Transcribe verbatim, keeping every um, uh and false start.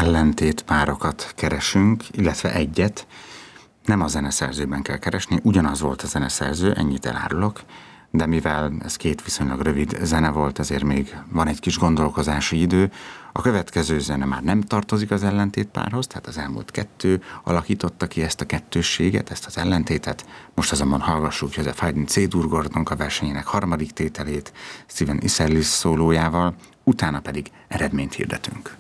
ellentétpárokat keresünk, illetve egyet. Nem a zeneszerzőben kell keresni, ugyanaz volt a zeneszerző, ennyit elárulok, de mivel ez két viszonylag rövid zene volt, ezért még van egy kis gondolkozási idő. A következő zene már nem tartozik az ellentétpárhoz, tehát az elmúlt kettő alakította ki ezt a kettősséget, ezt az ellentétet. Most azonban hallgassuk Joseph Haydn C-dur Gordonka versenyének harmadik tételét Steven Isserlis szólójával, utána pedig eredményt hirdetünk.